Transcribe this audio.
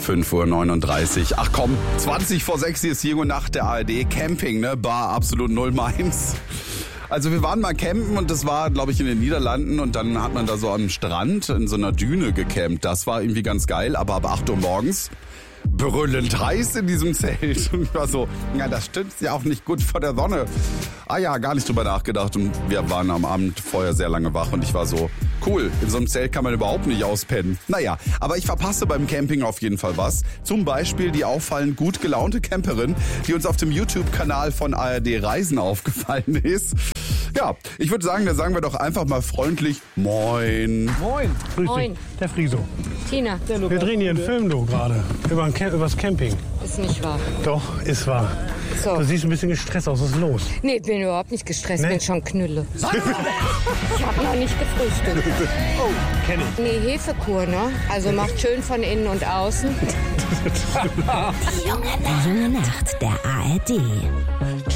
5:39 Uhr. Ach komm, 20 vor 6 ist Jung und Nacht der ARD. Camping, ne? Bar absolut null meins. Also wir waren mal campen und das war, glaube ich, in den Niederlanden und dann hat man da so am Strand in so einer Düne gecampt. Das war irgendwie ganz geil, aber ab 8 Uhr morgens brüllend heiß in diesem Zelt. Und ich war so, ja, das stimmt ja auch nicht gut vor der Sonne. Ah ja, gar nicht drüber nachgedacht und wir waren am Abend vorher sehr lange wach und ich war so, cool, in so einem Zelt kann man überhaupt nicht auspennen. Naja, aber ich verpasse beim Camping auf jeden Fall was. Zum Beispiel die auffallend gut gelaunte Camperin, die uns auf dem YouTube-Kanal von ARD Reisen aufgefallen ist. Ja, ich würde sagen, da sagen wir doch einfach mal freundlich Moin. Moin. Grüß Moin. dich, der Friso. Tina, Wir drehen hier einen Film, du, gerade. Übers Camping. ist nicht wahr. Doch, ist wahr. So. Du siehst ein bisschen gestresst aus, was ist los? Nee, bin überhaupt nicht gestresst, Nee? bin schon Knülle. Ich habe noch nicht gefrühstückt. Oh, kenn ich. Nee, Hefekur, ne? Also macht schön von innen und außen. Die junge Nacht der ARD.